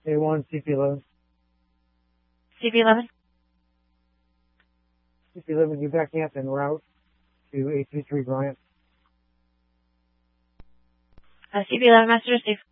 A1, CP11. CP11? CP11, you backing up en route to 823 Bryant. CP11, Master, safe.